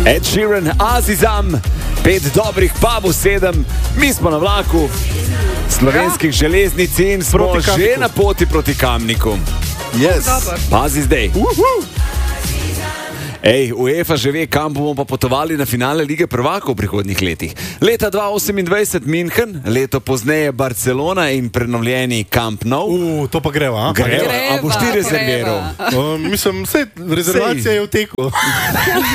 Ed Sheeran, Azizam, 5 dobrih pubov, 7, mi smo na vlaku slovenskih železnic in smo že na poti proti Kamniku. Yes. Pazi zdaj. Ej, UEFA že ve, kam bomo pa potovali na finale Lige prvakov v prihodnjih letih. Leta 2028 München, leto pozneje Barcelona in prenovljeni Camp Nou. To pa greva, a? Greva. A boš ti rezerviral? Mislim, rezervacija je v teku.